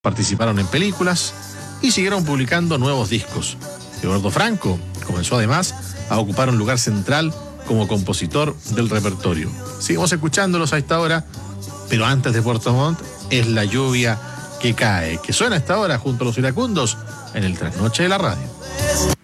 participaron en películas y siguieron publicando nuevos discos. Eduardo Franco comenzó además a ocupar un lugar central como compositor del repertorio. Seguimos escuchándolos a esta hora, pero antes de Puerto Montt es La lluvia que cae, que suena a esta hora junto a los iracundos en el Trasnoche de la Radio.